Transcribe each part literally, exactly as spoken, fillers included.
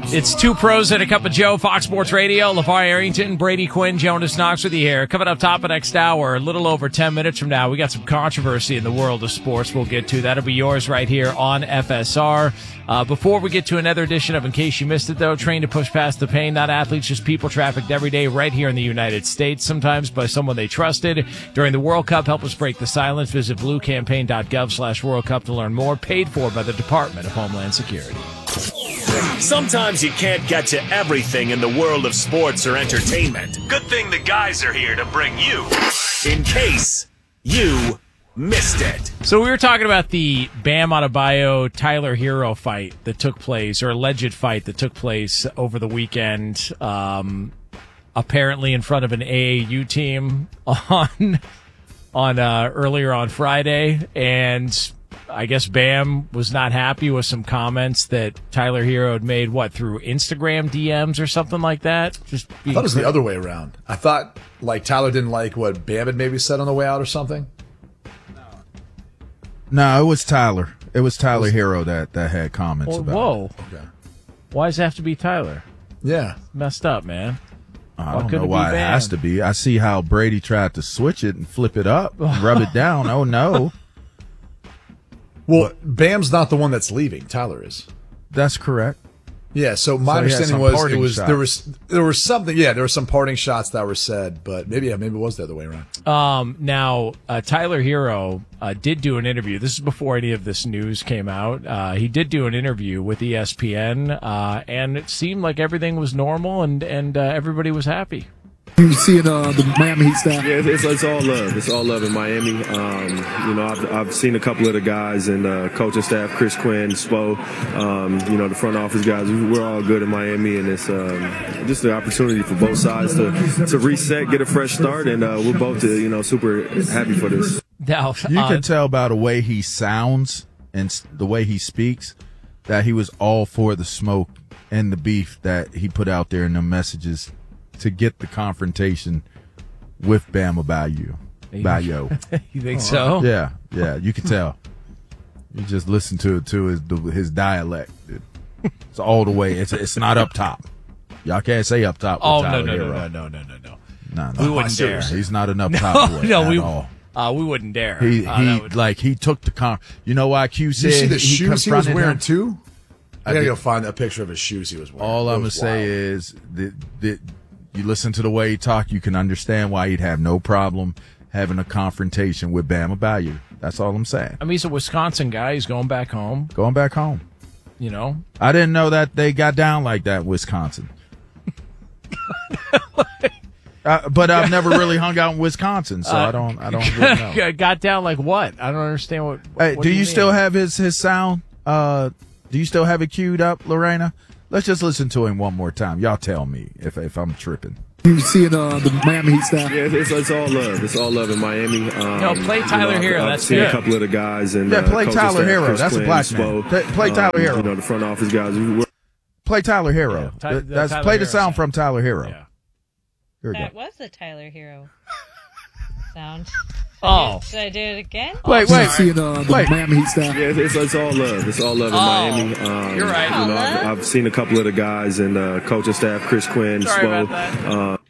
It's Two Pros and a Cup of Joe, Fox Sports Radio. LeVar Arrington, Brady Quinn, Jonas Knox with you here. Coming up top of next hour, a little over ten minutes from now, we got some controversy in the world of sports we'll get to. That'll be yours right here on F S R. Uh, before we get to another edition of In Case You Missed It, though, trained to push past the pain, not athletes, just people trafficked every day right here in the United States, sometimes by someone they trusted. During the World Cup, help us break the silence. Visit bluecampaign.gov slash World Cup to learn more. Paid for by the Department of Homeland Security. Sometimes you can't get to everything in the world of sports or entertainment. Good thing the guys are here to bring you In Case You Missed It. So we were talking about the Bam Adebayo Tyler Hero fight that took place, or alleged fight that took place over the weekend, um, apparently in front of an A A U team on on uh, earlier on Friday, and I guess Bam was not happy with some comments that Tyler Hero had made, what, through Instagram D Ms or something like that? Just I thought it was the other way around. I thought, like, Tyler didn't like what Bam had maybe said on the way out or something. No, it was Tyler. It was Tyler was, Hero that, that had comments well, about whoa. it. Okay. Why does it have to be Tyler? Yeah. Messed up, man. I don't know why it has to be. I see how Brady tried to switch it and flip it up, rub it down. Oh, no. Well, Bam's not the one that's leaving. Tyler is. That's correct. Yeah, so my so understanding was it was shots. there was there was something. Yeah, there were some parting shots that were said, but maybe yeah, maybe it was the other way around. Um, now uh, Tyler Hero uh, did do an interview. This is before any of this news came out. Uh, he did do an interview with E S P N, uh, and it seemed like everything was normal and and uh, everybody was happy. You seeing uh, the Miami Heat staff? Yeah, it's, it's all love. It's all love in Miami. Um, you know, I've, I've seen a couple of the guys and uh, coaching staff, Chris Quinn, Spo, um, you know, the front office guys. We're all good in Miami, and it's um, just the opportunity for both sides to, to reset, get a fresh start, and uh, we're both, uh, you know, super happy for this. Now, you uh, can tell by the way he sounds and the way he speaks that he was all for the smoke and the beef that he put out there in the messages to get the confrontation with Bam Adebayo. Bayo. You think so? Yeah, yeah, you can tell. You just listen to it to his his dialect. It's all the way. It's it's not up top. Y'all can't say up top. With oh Tyler no no, Hero. no no no no no no no no. We wouldn't dare. He's not an up top no, boy no, at we, all. Uh, we wouldn't dare. He uh, he would... like he took the con. You know why Q said you see the he shoes he was wearing him? too? I gotta I go find a picture of his shoes he was wearing. All it I'm gonna say is that that. You listen to the way he talk, you can understand why he'd have no problem having a confrontation with Bam Adebayo. That's all I'm saying. I mean, he's a Wisconsin guy. He's going back home. Going back home. You know? I didn't know that they got down like that in Wisconsin. uh, but I've never really hung out in Wisconsin, so uh, I don't I don't really know. Got down like what? I don't understand what, what Hey, what do, do you, you still have his, his sound? Uh, do you still have it queued up, Lorena? Let's just listen to him one more time. Y'all tell me if if I'm tripping. You seeing uh, the Miami Heat staff? Yeah, it's, it's all love. It's all love in Miami. Um, no, play Tyler you know, Hero. I've, That's I've seen good. a couple of the guys and yeah, play uh, Tyler staff, Hero. Chris That's Quinn, a black Spo, man. Play Tyler um, Hero. You know, the front office guys. We're, play Tyler Hero. Yeah, Ty- That's Tyler play the Hero sound sound. from Tyler Hero. Yeah. Here we That go. was the Tyler Hero sound. Oh. Should I do it again? Wait, You wait. seeing uh, the Wait. Miami Heat staff? yeah, it's, it's all love. It's all love in Oh, Miami. Um, you're right. You know, I've, I've seen a couple of the guys and uh, coaching staff, Chris Quinn, Sorry Spo. about that. Uh,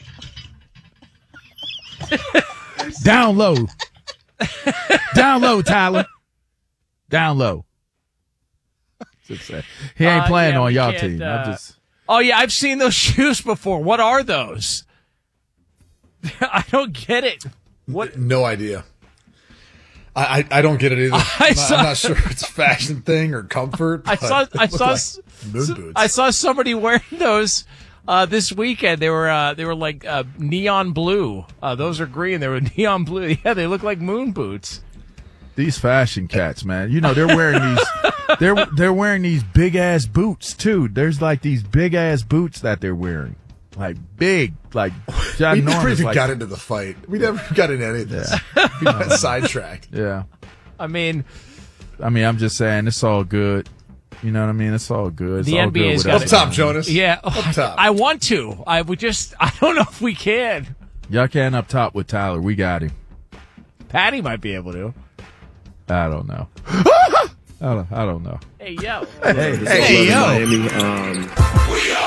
Down low. Down low, Tyler. Down low. He ain't Uh, playing yeah, on we y'all can't, team. uh, I just Oh, yeah, I've seen those shoes before. What are those? I don't get it. What? No idea. I, I, I don't get it either. I I'm, saw- not, I'm not sure if it's a fashion thing or comfort. I but saw they I look saw like s- moon s- boots. I saw somebody wearing those uh, this weekend. They were uh, they were like uh, neon blue. Uh, those are green. They were neon blue. Yeah, they look like moon boots. these fashion cats, man. You know, they're wearing these they're they're wearing these big ass boots too. There's like these big ass boots that they're wearing. Like big, like ginormous. We never even like, got into the fight. We never got into any of this. We got sidetracked. Yeah. I mean, I mean, I'm just saying, it's all good. You know what I mean? It's all good. It's The all N B A's good got Up it. top, Jonas. yeah, Up top. I want to. I would just. I don't know if we can. Y'all can up top with Tyler. We got him. Patty might be able to. I don't know. I don't. I don't know. Hey yo. Hey, It's hey, all yo. love in Miami. Um,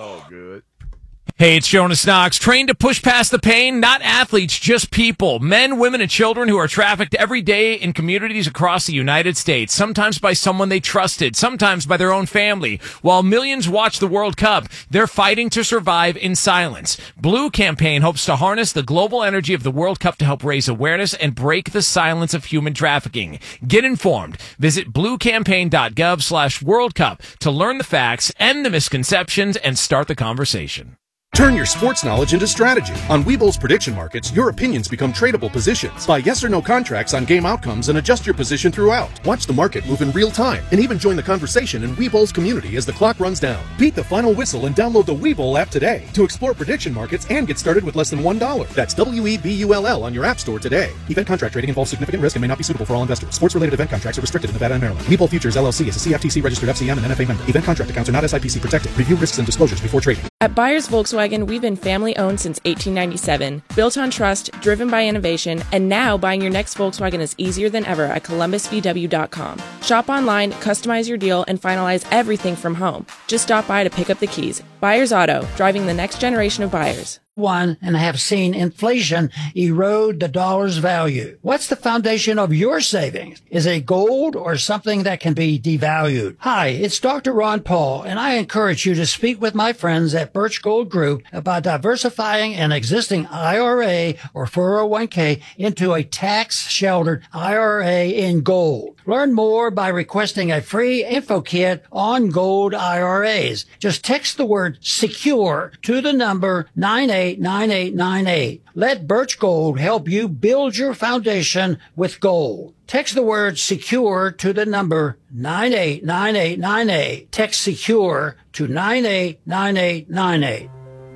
Oh, good. Hey, it's Jonas Knox. Trained to push past the pain, not athletes, just people. Men, women, and children who are trafficked every day in communities across the United States, sometimes by someone they trusted, sometimes by their own family. While millions watch the World Cup, they're fighting to survive in silence. Blue Campaign hopes to harness the global energy of the World Cup to help raise awareness and break the silence of human trafficking. Get informed. Visit bluecampaign.gov slash World Cup to learn the facts, end the misconceptions, and start the conversation. Turn your sports knowledge into strategy. On Webull's prediction markets, your opinions become tradable positions. Buy yes or no contracts on game outcomes and adjust your position throughout. Watch the market move in real time and even join the conversation in Webull's community as the clock runs down. Beat the final whistle and download the Webull app today to explore prediction markets and get started with less than one dollar. That's W E B U L L on your app store today. Event contract trading involves significant risk and may not be suitable for all investors. Sports-related event contracts are restricted in Nevada and Maryland. Webull Futures L L C is a C F T C-registered F C M and N F A member. Event contract accounts are not S I P C protected. Review risks and disclosures before trading. At Byers Volkswagen, we've been family-owned since eighteen ninety-seven, built on trust, driven by innovation, and now buying your next Volkswagen is easier than ever at columbus v w dot com. Shop online, customize your deal, and finalize everything from home. Just stop by to pick up the keys. Byers Auto, driving the next generation of buyers. One and have seen inflation erode the dollar's value. What's the foundation of your savings? Is it gold or something that can be devalued? Hi, it's Doctor Ron Paul, and I encourage you to speak with my friends at Birch Gold Group about diversifying an existing I R A or four oh one k into a tax-sheltered I R A in gold. Learn more by requesting a free info kit on gold I R As. Just text the word SECURE to the number nine eight nine eight nine eight. Let Birch Gold help you build your foundation with gold. Text the word SECURE to the number nine eight nine eight nine eight. Text SECURE to nine eight nine eight nine eight.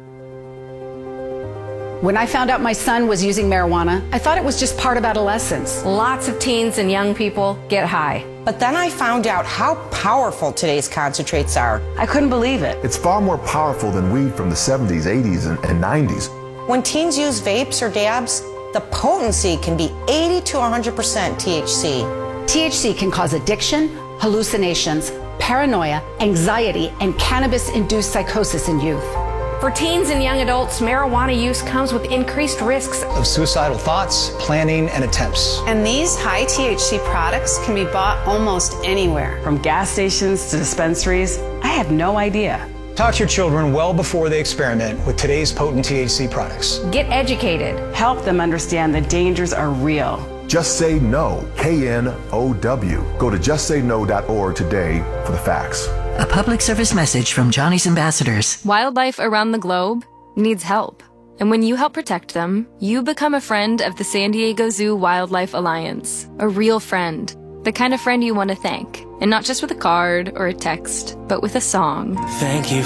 When I found out my son was using marijuana, I thought it was just part of adolescence. Lots of teens and young people get high. But then I found out how powerful today's concentrates are. I couldn't believe it. It's far more powerful than weed from the seventies, eighties, and, and nineties. When teens use vapes or dabs, the potency can be eighty to one hundred percent T H C. T H C can cause addiction, hallucinations, paranoia, anxiety, and cannabis-induced psychosis in youth. For teens and young adults, marijuana use comes with increased risks of suicidal thoughts, planning, and attempts. And these high T H C products can be bought almost anywhere. From gas stations to dispensaries, I had no idea. Talk to your children well before they experiment with today's potent T H C products. Get educated. Help them understand the dangers are real. Just Say No, K N O W. Go to just say no dot org today for the facts. A public service message from Johnny's Ambassadors. Wildlife around the globe needs help. And when you help protect them, you become a friend of the San Diego Zoo Wildlife Alliance. A real friend. The kind of friend you want to thank. And not just with a card or a text, but with a song. Thank you